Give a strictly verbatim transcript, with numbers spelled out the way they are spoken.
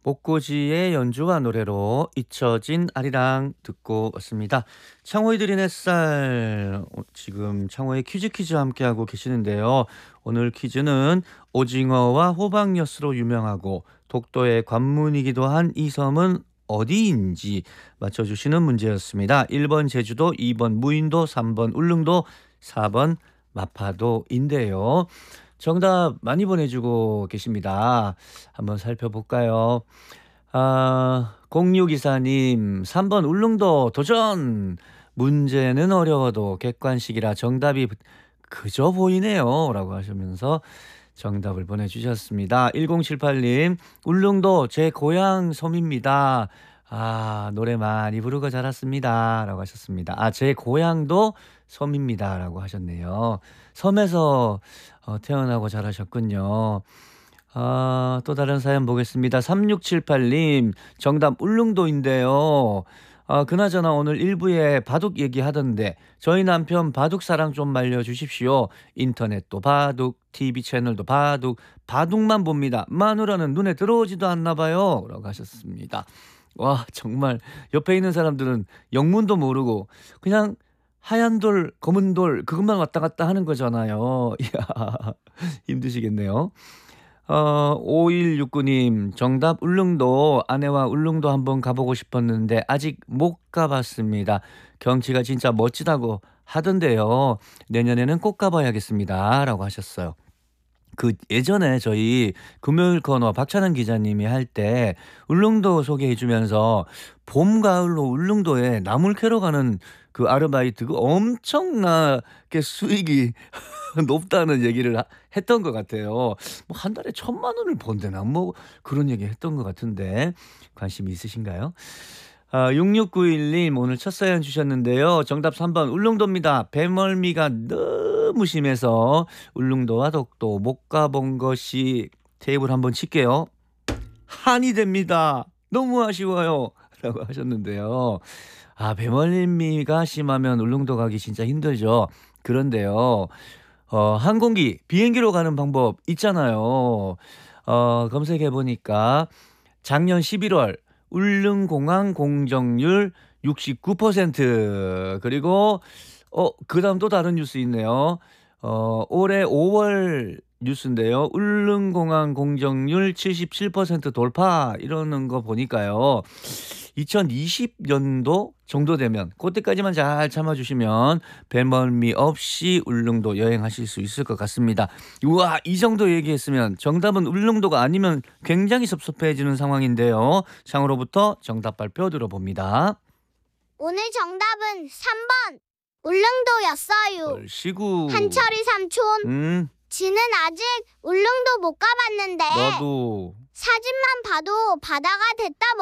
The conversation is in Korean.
복고지의 연주와 노래로 잊혀진 아리랑 듣고 왔습니다. 창호이 들인 햇살, 어, 지금 창호의 퀴즈 퀴즈 함께하고 계시는데요. 오늘 퀴즈는 오징어와 호박엿으로 유명하고 독도의 관문이기도 한 이 섬은 어디인지 맞춰주시는 문제였습니다. 일 번 제주도, 이 번 무인도, 삼 번 울릉도, 사 번 마파도인데요. 정답 많이 보내주고 계십니다. 한번 살펴볼까요? 아, 공육이사님, 삼 번 울릉도 도전! 문제는 어려워도 객관식이라 정답이 그저 보이네요. 라고 하시면서 정답을 보내주셨습니다. 일공칠팔님, 울릉도 제 고향 섬입니다. 아, 노래 많이 부르고 자랐습니다. 라고 하셨습니다. 아, 제 고향도 섬입니다. 라고 하셨네요. 섬에서 어, 태어나고 자라셨군요. 아, 또 다른 사연 보겠습니다. 삼육칠팔님, 정답 울릉도인데요. 아, 그나저나 오늘 일부에 바둑 얘기하던데 저희 남편 바둑 사랑 좀 말려주십시오. 인터넷도 바둑, 티비 채널도 바둑, 바둑만 봅니다. 마누라는 눈에 들어오지도 않나 봐요. 라고 하셨습니다. 와, 정말 옆에 있는 사람들은 영문도 모르고 그냥 하얀 돌, 검은 돌 그것만 왔다 갔다 하는 거잖아요. 이야, 힘드시겠네요. 어, 오일육구님, 정답 울릉도. 아내와 울릉도 한번 가보고 싶었는데 아직 못 가봤습니다. 경치가 진짜 멋지다고 하던데요. 내년에는 꼭 가봐야겠습니다. 라고 하셨어요. 그 예전에 저희 금요일 코너 박찬은 기자님이 할 때 울릉도 소개해 주면서 봄 가을로 울릉도에 나물 캐러 가는 그 아르바이트 그 엄청나게 수익이 높다는 얘기를 하- 했던 것 같아요. 뭐 한 달에 천만 원을 번대나 뭐 그런 얘기 했던 것 같은데 관심 있으신가요? 아, 육육구일님 오늘 첫 사연 주셨는데요. 정답 삼 번 울릉도입니다. 배멀미가 너무 심해서 울릉도와 독도 못 가본 것이 테이블 한번 칠게요. 한이 됩니다. 너무 아쉬워요. 라고 하셨는데요. 아, 배멀미가 심하면 울릉도 가기 진짜 힘들죠. 그런데요. 어, 항공기, 비행기로 가는 방법 있잖아요. 어, 검색해 보니까 작년 십일월 울릉공항 공정률 육십구 퍼센트 그리고 어, 그다음 또 다른 뉴스 있네요. 어, 올해 오월 뉴스인데요. 울릉공항 공정률 칠십칠 퍼센트 돌파 이러는 거 보니까요. 이천이십 년도 정도 되면 그때까지만 잘 참아주시면 배멀미 없이 울릉도 여행하실 수 있을 것 같습니다. 우와, 이 정도 얘기했으면 정답은 울릉도가 아니면 굉장히 섭섭해지는 상황인데요. 창으로부터 정답 발표 들어봅니다. 오늘 정답은 삼 번 울릉도였어요. 얼씨구. 한철이 삼촌, 음, 지는 아직 울릉도 못 가봤는데 나도. 사진만 봐도 바다가 됐다